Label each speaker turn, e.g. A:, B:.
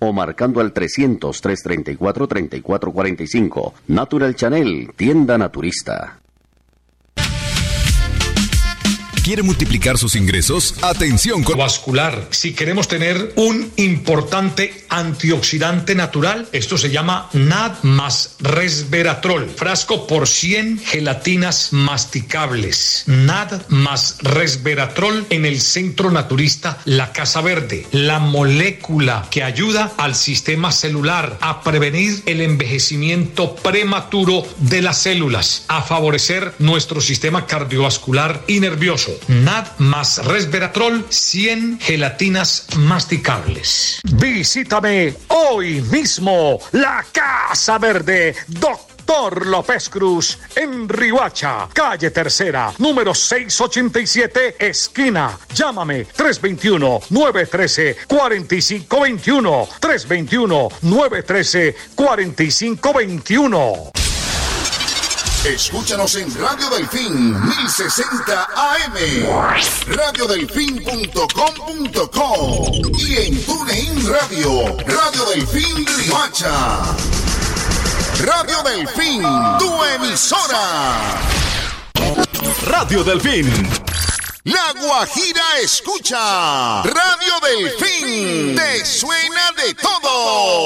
A: o marcando al 300-334-3445. Natural Channel, tienda naturista.
B: ¿Quiere multiplicar sus ingresos? Atención
C: vascular. Si queremos tener un importante antioxidante natural, esto se llama NAD más resveratrol. Frasco por 100 gelatinas masticables. NAD más resveratrol en el Centro Naturista La Casa Verde. La molécula que ayuda al sistema celular a prevenir el envejecimiento prematuro de las células, a favorecer nuestro sistema cardiovascular y nervioso. NAD más resveratrol, 100 gelatinas masticables.
D: Visítame hoy mismo, La Casa Verde, Doctor López Cruz, en Riohacha, calle Tercera, número 687, esquina. Llámame 321-913-4521, 321-913-4521.
E: Escúchanos en Radio Delfín 1060 AM, radiodelfin.com.co y en TuneIn Radio, Radio Delfín Riohacha. Radio Delfín, tu emisora.
B: Radio Delfín.
E: La Guajira escucha. Radio Delfín, te suena de todo.